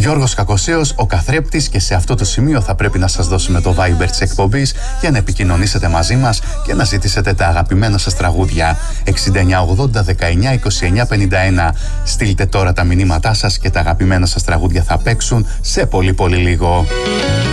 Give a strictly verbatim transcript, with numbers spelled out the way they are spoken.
Γιώργος Κακοσέος, ο καθρέπτης, και σε αυτό το σημείο θα πρέπει να σας δώσουμε το Viber της εκπομπής για να επικοινωνήσετε μαζί μας και να ζητήσετε τα αγαπημένα σας τραγούδια. εξήντα εννιά ογδόντα δεκαεννιά είκοσι εννιά πενήντα ένα. Στείλτε τώρα τα μηνύματά σας και τα αγαπημένα σας τραγούδια θα παίξουν σε πολύ πολύ λίγο.